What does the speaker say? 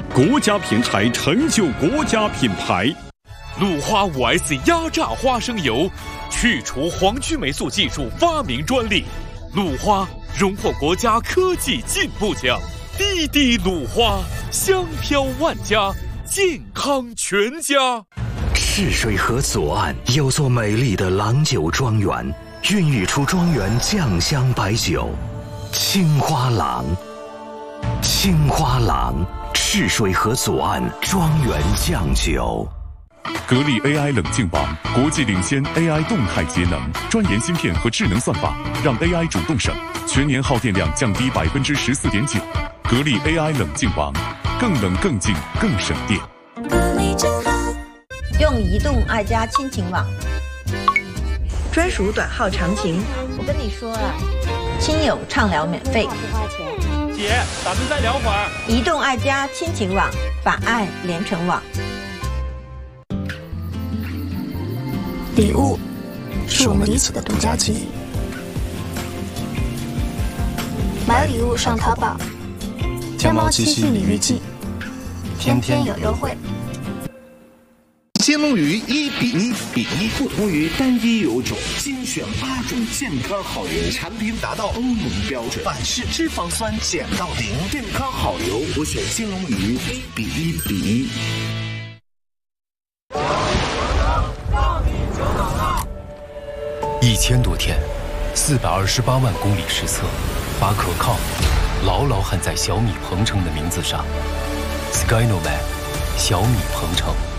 国家品牌成就国家品牌。 鲁花5S 压榨花生油，去除黄曲霉素技术发明专利。鲁花荣获国家科技进步奖。滴滴鲁花，香飘万家，健康全家。 赤水河左岸有座美丽的郎酒庄园，孕育出庄园酱香白酒。青花郎，青花郎，赤水河左岸庄园酱酒。 格力 AI 冷静王，国际领先 AI 动态节能，专研芯片和智能算法，让 AI 主动省，全年耗电量降低14.9%。格力 AI 冷静王，更冷更静更省电。 格力真好。 用移动爱家亲情网，专属短号长情。 我跟你说啊， 亲友畅聊免费。 不花钱。 姐，咱们再聊会儿。 移动爱家亲情网，把爱连成网。 礼物是我们彼此的独家记忆。 买礼物上淘宝， 天猫七夕礼遇季， 天天有优惠。 金龙鱼1比1比1，不同于单一油种，精选8种健康好油，产品达到欧盟标准，反式脂肪酸减到0，健康好油，我选金龙鱼1比1比1。 1000多天，428万公里实测，把可靠牢牢焊在小米鹏程的名字上。Skynoman， 小米鹏程。